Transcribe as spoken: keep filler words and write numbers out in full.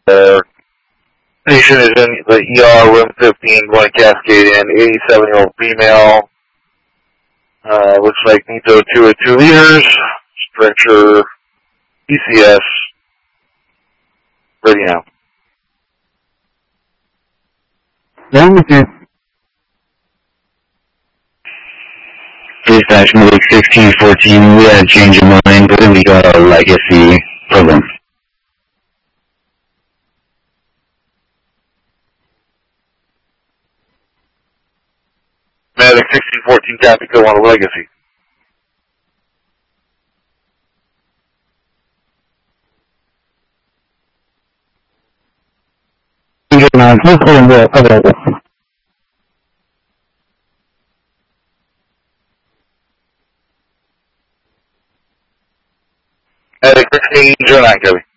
Uh, patient is in the E R, room fifteen, going Cascade in, eighty-seven-year-old female. Uh, looks like needs O two at two liters, stretcher, P C S, ready now. Yeah, okay. Dispatch Medic sixteen fourteen, we had a change of mind, but we got a legacy program. Medic sixteen fourteen, copy, go on a legacy. nine, please hold on there, available. Medic sixteen oh nine, copy.